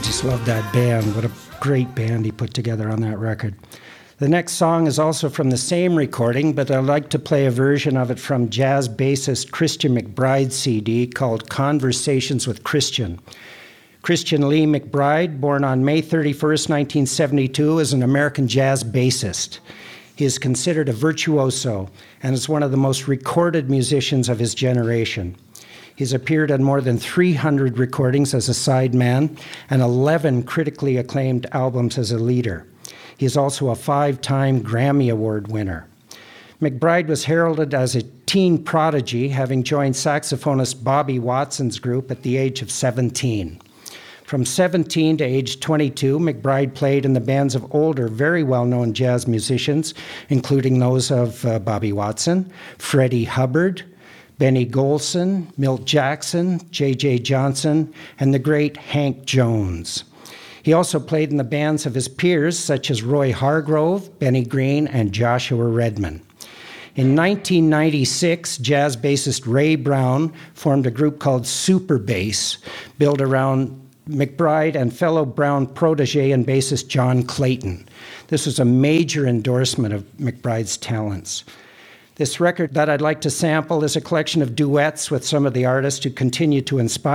Just love that band. What a great band he put together on that record. The next song is also from the same recording, but I'd like to play a version of it from jazz bassist Christian McBride's CD called Conversations with Christian. Christian Lee McBride, born on May 31st, 1972, is an American jazz bassist. He is considered a virtuoso and is one of the most recorded musicians of his generation. He's appeared on more than 300 recordings as a sideman and 11 critically acclaimed albums as a leader. He is also a 5-time Grammy Award winner. McBride was heralded as a teen prodigy, having joined saxophonist Bobby Watson's group at the age of 17. From 17 to age 22, McBride played in the bands of older, very well-known jazz musicians, including those of Bobby Watson, Freddie Hubbard, Benny Golson, Milt Jackson, J.J. Johnson, and the great Hank Jones. He also played in the bands of his peers, such as Roy Hargrove, Benny Green, and Joshua Redman. In 1996, jazz bassist Ray Brown formed a group called Super Bass, built around McBride and fellow Brown protege and bassist John Clayton. This was a major endorsement of McBride's talents. This record that I'd like to sample is a collection of duets with some of the artists who continue to inspire